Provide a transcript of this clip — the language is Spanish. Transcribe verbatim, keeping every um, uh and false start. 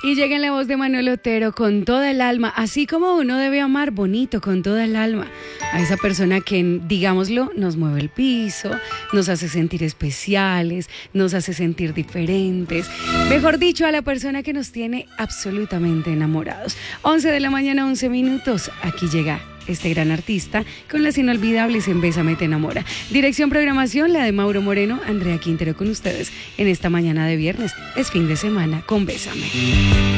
Y llega en la voz de Manuel Otero con toda el alma, así como uno debe amar bonito con toda el alma a esa persona que, digámoslo, nos mueve el piso, nos hace sentir especiales, nos hace sentir diferentes, mejor dicho, a la persona que nos tiene absolutamente enamorados. once de la mañana, once minutos, aquí llega este gran artista con las inolvidables en Bésame te enamora. Dirección programación, la de Mauro Moreno, Andrea Quintero con ustedes en esta mañana de viernes. Es fin de semana con Bésame.